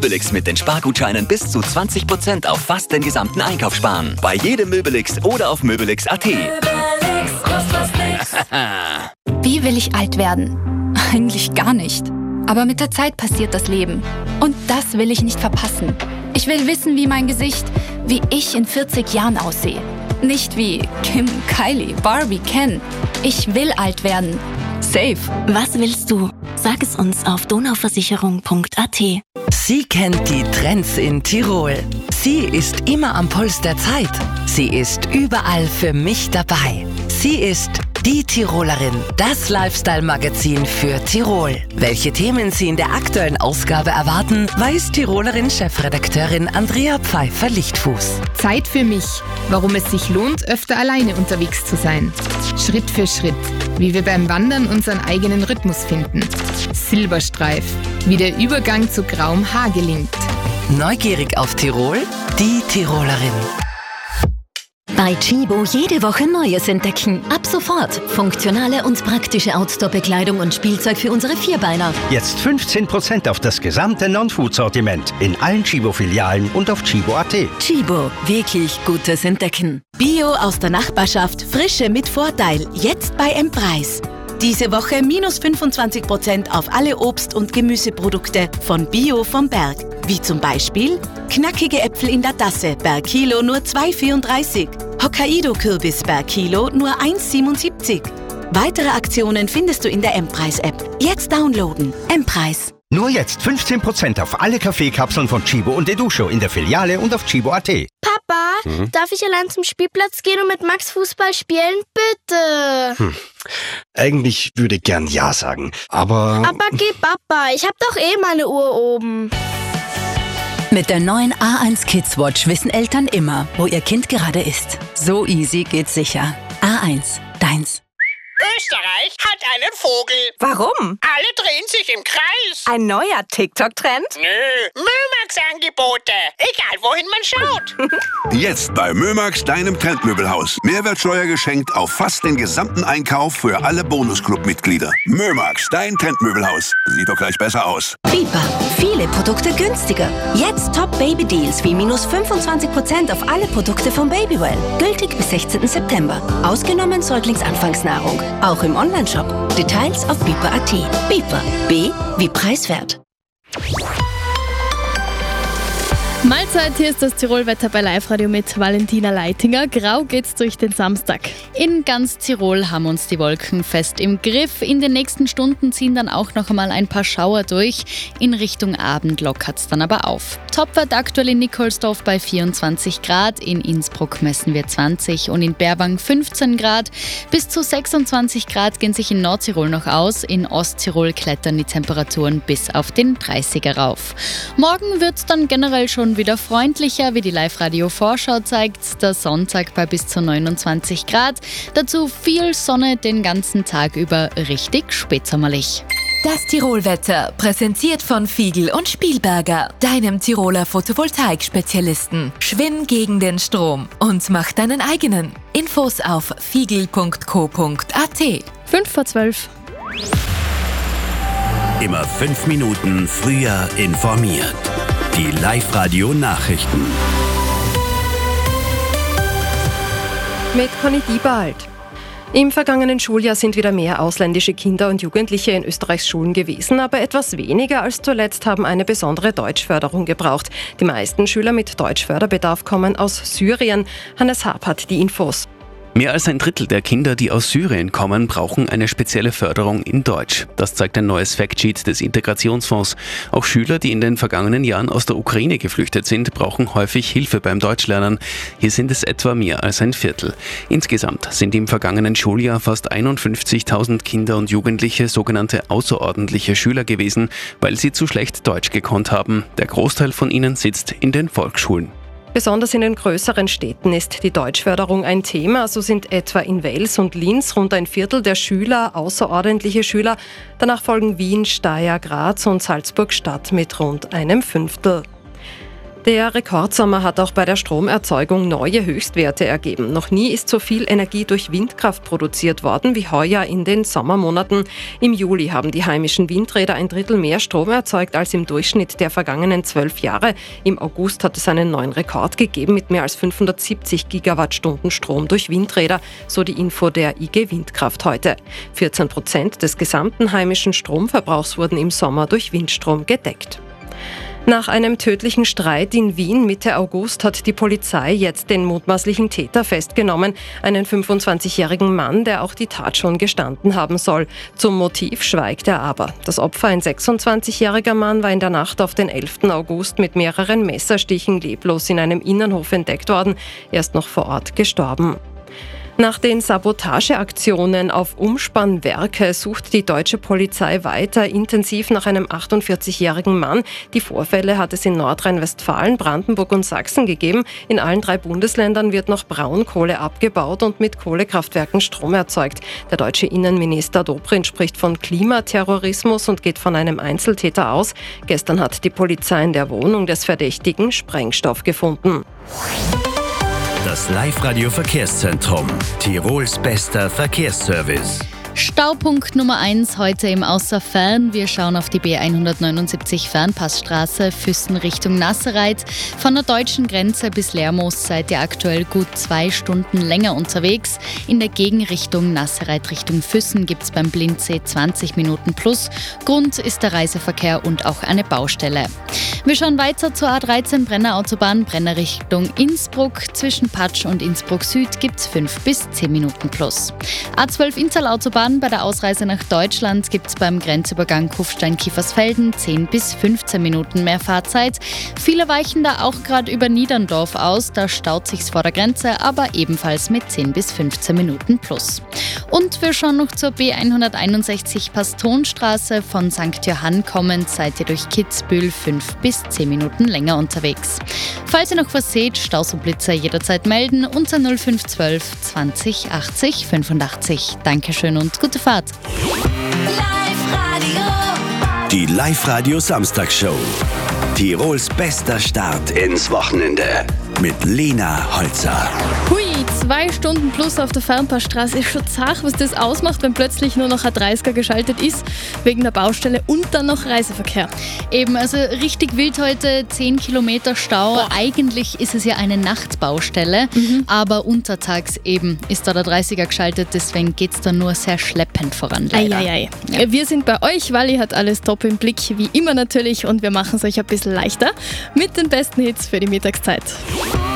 Möbelix mit den Spargutscheinen bis zu 20% auf fast den gesamten Einkauf sparen. Bei jedem Möbelix oder auf Möbelix.at. Wie will ich alt werden? Eigentlich gar nicht. Aber mit der Zeit passiert das Leben. Und das will ich nicht verpassen. Ich will wissen, wie mein Gesicht, wie ich in 40 Jahren aussehe. Nicht wie Kim, Kylie, Barbie, Ken. Ich will alt werden. Safe. Was willst du? Sag es uns auf donauversicherung.at. Sie kennt die Trends in Tirol. Sie ist immer am Puls der Zeit. Sie ist überall für mich dabei. Sie ist die Tirolerin, das Lifestyle-Magazin für Tirol. Welche Themen Sie in der aktuellen Ausgabe erwarten, weiß Tirolerin-Chefredakteurin Andrea Pfeiffer-Lichtfuß. Zeit für mich, warum es sich lohnt, öfter alleine unterwegs zu sein. Schritt für Schritt, wie wir beim Wandern unseren eigenen Rhythmus finden. Silberstreif, wie der Übergang zu grauem Haar gelingt. Neugierig auf Tirol? Die Tirolerin. Bei Chibo jede Woche Neues entdecken. Ab sofort funktionale und praktische Outdoor-Bekleidung und Spielzeug für unsere Vierbeiner. Jetzt 15% auf das gesamte Non-Food-Sortiment in allen Chibo-Filialen und auf chibo.at. Chibo, wirklich gutes Entdecken. Bio aus der Nachbarschaft, Frische mit Vorteil, jetzt bei M-Preis. Diese Woche minus 25% auf alle Obst- und Gemüseprodukte von Bio vom Berg. Wie zum Beispiel knackige Äpfel in der Tasse per Kilo nur 2,34. Hokkaido-Kürbis per Kilo nur 1,77. Weitere Aktionen findest du in der M-Preis-App. Jetzt downloaden. M-Preis. Nur jetzt 15% auf alle Kaffeekapseln von Chibo und Edusho in der Filiale und auf chibo.at. Papa, darf ich allein zum Spielplatz gehen und mit Max Fußball spielen? Bitte. Eigentlich würde ich gern Ja sagen, aber... Aber geh, Papa, ich hab doch eh meine Uhr oben. Mit der neuen A1 Kids Watch wissen Eltern immer, wo ihr Kind gerade ist. So easy geht's sicher. A1, deins. Österreich hat einen Vogel. Warum? Alle drehen sich im Kreis. Ein neuer TikTok-Trend? Nö, Mömax-Angebote. Egal, wohin man schaut. Jetzt bei Mömax, deinem Trendmöbelhaus. Mehrwertsteuer geschenkt auf fast den gesamten Einkauf für alle Bonusclub-Mitglieder. Mömax, dein Trendmöbelhaus. Sieht doch gleich besser aus. Biber, viele Produkte günstiger. Jetzt Top-Baby-Deals wie minus 25% auf alle Produkte von Babywell. Gültig bis 16. September. Ausgenommen Säuglingsanfangsnahrung. Auch im Onlineshop. Details auf biber.at. Biber. B wie preiswert. Mahlzeit, hier ist das Tirolwetter bei Live-Radio mit Valentina Leitinger. Grau geht's durch den Samstag. In ganz Tirol haben uns die Wolken fest im Griff. In den nächsten Stunden ziehen dann auch noch einmal ein paar Schauer durch. In Richtung Abend lockert's dann aber auf. Topwert aktuell in Nikolsdorf bei 24 Grad, in Innsbruck messen wir 20 und in Berwang 15 Grad. Bis zu 26 Grad gehen sich in Nordtirol noch aus. In Osttirol klettern die Temperaturen bis auf den 30er rauf. Morgen wird's dann generell schon wieder freundlicher, wie die Live-Radio-Vorschau zeigt. Der Sonntag bei bis zu 29 Grad. Dazu viel Sonne den ganzen Tag über, richtig spätsommerlich. Das Tirolwetter, präsentiert von Fiegel und Spielberger, deinem Tiroler Photovoltaik-Spezialisten. Schwimm gegen den Strom und mach deinen eigenen. Infos auf fiegel.co.at. 5:12. Immer 5 Minuten früher informiert. Die Live-Radio-Nachrichten. Mit Conny Diebald. Im vergangenen Schuljahr sind wieder mehr ausländische Kinder und Jugendliche in Österreichs Schulen gewesen, aber etwas weniger als zuletzt haben eine besondere Deutschförderung gebraucht. Die meisten Schüler mit Deutschförderbedarf kommen aus Syrien. Hannes Haab hat die Infos. Mehr als ein Drittel der Kinder, die aus Syrien kommen, brauchen eine spezielle Förderung in Deutsch. Das zeigt ein neues Factsheet des Integrationsfonds. Auch Schüler, die in den vergangenen Jahren aus der Ukraine geflüchtet sind, brauchen häufig Hilfe beim Deutschlernen. Hier sind es etwa mehr als ein Viertel. Insgesamt sind im vergangenen Schuljahr fast 51.000 Kinder und Jugendliche sogenannte außerordentliche Schüler gewesen, weil sie zu schlecht Deutsch gekonnt haben. Der Großteil von ihnen sitzt in den Volksschulen. Besonders in den größeren Städten ist die Deutschförderung ein Thema. So sind etwa in Wels und Linz rund ein Viertel der Schüler außerordentliche Schüler. Danach folgen Wien, Steyr, Graz und Salzburg-Stadt mit rund einem Fünftel. Der Rekordsommer hat auch bei der Stromerzeugung neue Höchstwerte ergeben. Noch nie ist so viel Energie durch Windkraft produziert worden wie heuer in den Sommermonaten. Im Juli haben die heimischen Windräder 1/3 mehr Strom erzeugt als im Durchschnitt der vergangenen 12 Jahre. Im August hat es einen neuen Rekord gegeben mit mehr als 570 Gigawattstunden Strom durch Windräder, so die Info der IG Windkraft heute. 14% des gesamten heimischen Stromverbrauchs wurden im Sommer durch Windstrom gedeckt. Nach einem tödlichen Streit in Wien Mitte August hat die Polizei jetzt den mutmaßlichen Täter festgenommen, einen 25-jährigen Mann, der auch die Tat schon gestanden haben soll. Zum Motiv schweigt er aber. Das Opfer, ein 26-jähriger Mann, war in der Nacht auf den 11. August mit mehreren Messerstichen leblos in einem Innenhof entdeckt worden. Er ist noch vor Ort gestorben. Nach den Sabotageaktionen auf Umspannwerke sucht die deutsche Polizei weiter intensiv nach einem 48-jährigen Mann. Die Vorfälle hat es in Nordrhein-Westfalen, Brandenburg und Sachsen gegeben. In allen 3 Bundesländern wird noch Braunkohle abgebaut und mit Kohlekraftwerken Strom erzeugt. Der deutsche Innenminister Dobrindt spricht von Klimaterrorismus und geht von einem Einzeltäter aus. Gestern hat die Polizei in der Wohnung des Verdächtigen Sprengstoff gefunden. Das Live-Radio-Verkehrszentrum. Tirols bester Verkehrsservice. Staupunkt Nummer 1 heute im Außerfern. Wir schauen auf die B179 Fernpassstraße, Füssen Richtung Nassereit. Von der deutschen Grenze bis Lermoos seid ihr aktuell gut 2 Stunden länger unterwegs. In der Gegenrichtung Nassereit Richtung Füssen gibt es beim Blindsee 20 Minuten plus. Grund ist der Reiseverkehr und auch eine Baustelle. Wir schauen weiter zur A13 Brenner Autobahn, Brenner Richtung Innsbruck. Zwischen Patsch und Innsbruck Süd gibt es 5 bis 10 Minuten plus. A12 Inntal Autobahn. Bei der Ausreise nach Deutschland gibt es beim Grenzübergang Kufstein-Kiefersfelden 10 bis 15 Minuten mehr Fahrzeit. Viele weichen da auch gerade über Niederndorf aus, da staut sich's vor der Grenze, aber ebenfalls mit 10 bis 15 Minuten plus. Und wir schauen noch zur B161 Pastonstraße. Von St. Johann kommend seid ihr durch Kitzbühel 5 bis 10 Minuten länger unterwegs. Falls ihr noch was seht, Staus und Blitzer jederzeit melden unter 0512 20 80 85. Dankeschön und gute Fahrt. Die Live-Radio Samstagshow. Tirols bester Start ins Wochenende. Mit Lena Holzer. Hui, 2 Stunden plus auf der Fernpassstraße ist schon zart, was das ausmacht, wenn plötzlich nur noch ein 30er geschaltet ist, wegen der Baustelle und dann noch Reiseverkehr. Eben, also richtig wild heute, 10 Kilometer Stau. Boah. Eigentlich ist es ja eine Nachtbaustelle, aber untertags eben ist da der 30er geschaltet, deswegen geht es da nur sehr schleppend voran. Leider. Ja. Wir sind bei euch, Wally hat alles top im Blick, wie immer natürlich, und wir machen es euch ein bisschen leichter mit den besten Hits für die Mittagszeit.